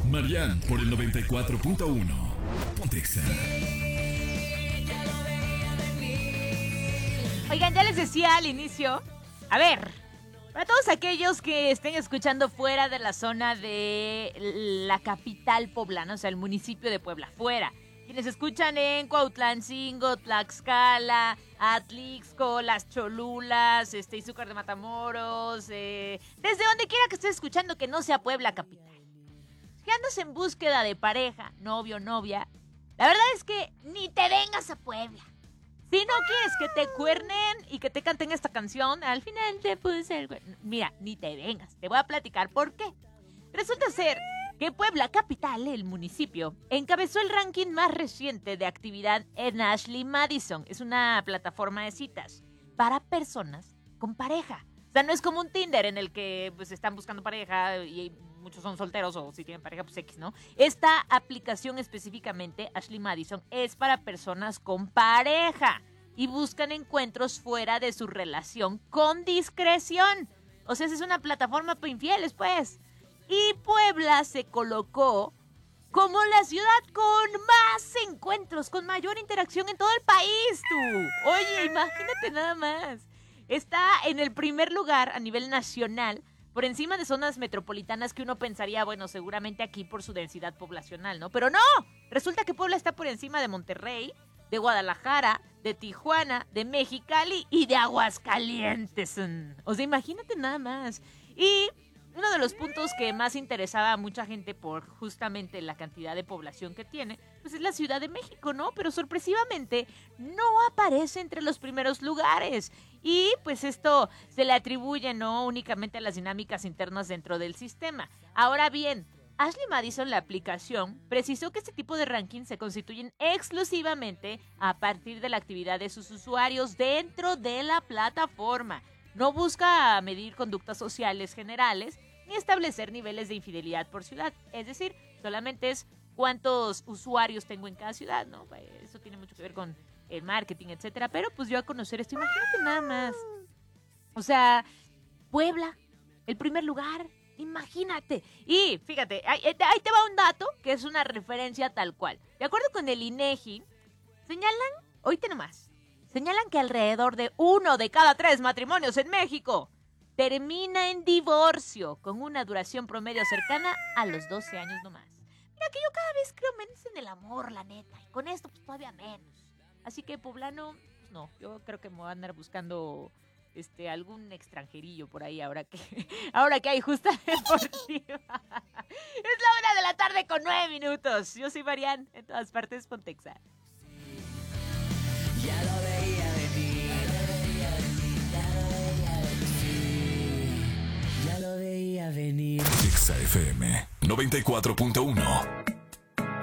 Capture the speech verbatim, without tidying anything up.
Marian por el noventa y cuatro punto uno. Pontexa. Oigan, ya les decía al inicio, a ver, para todos aquellos que estén escuchando fuera de la zona de la capital poblana, o sea, el municipio de Puebla, fuera, quienes escuchan en Cuautlancingo, Tlaxcala, Atlixco, Las Cholulas, este, Izúcar de Matamoros, eh, desde donde quiera que estés escuchando que no sea Puebla capital. Si andas en búsqueda de pareja, novio, novia, la verdad es que ni te vengas a Puebla. Si no quieres que te cuernen y que te canten esta canción, al final te puse el... Mira, ni te vengas, te voy a platicar por qué. Resulta ser que Puebla capital, el municipio, encabezó el ranking más reciente de actividad en Ashley Madison. Es una plataforma de citas para personas con pareja. O sea, no es como un Tinder en el que pues están buscando pareja y muchos son solteros o si tienen pareja, pues X, ¿no? Esta aplicación específicamente, Ashley Madison, es para personas con pareja y buscan encuentros fuera de su relación con discreción. O sea, es una plataforma para infieles, pues. Y Puebla se colocó como la ciudad con más encuentros, con mayor interacción en todo el país, tú. Oye, imagínate nada más. Está en el primer lugar a nivel nacional, por encima de zonas metropolitanas que uno pensaría, bueno, seguramente aquí por su densidad poblacional, ¿no? Pero no, resulta que Puebla está por encima de Monterrey, de Guadalajara, de Tijuana, de Mexicali y de Aguascalientes. O sea, imagínate nada más. Y uno de los puntos que más interesaba a mucha gente por justamente la cantidad de población que tiene, pues es la Ciudad de México, ¿no? Pero sorpresivamente no aparece entre los primeros lugares. Y pues esto se le atribuye no únicamente a las dinámicas internas dentro del sistema. Ahora bien, Ashley Madison, la aplicación, precisó que este tipo de rankings se constituyen exclusivamente a partir de la actividad de sus usuarios dentro de la plataforma. No busca medir conductas sociales generales ni establecer niveles de infidelidad por ciudad. Es decir, solamente es cuántos usuarios tengo en cada ciudad, ¿no? Eso tiene mucho que ver con el marketing, etcétera. Pero pues yo a conocer esto, imagínate nada más. O sea, Puebla, el primer lugar, imagínate. Y fíjate, ahí, ahí te va un dato que es una referencia tal cual. De acuerdo con el INEGI, señalan, oíte nomás, señalan que alrededor de uno de cada tres matrimonios en México termina en divorcio, con una duración promedio cercana a los doce años nomás. Mira que yo cada vez creo menos en el amor, la neta, y con esto pues todavía menos. Así que poblano, pues no, yo creo que me voy a andar buscando este algún extranjerillo por ahí ahora que ahora que hay justa deportiva. Es la una de la tarde con nueve minutos. Yo soy Marian, en todas partes Pontexa. Ya lo veía venir, ya lo veía venir. Exa F M noventa y cuatro punto uno.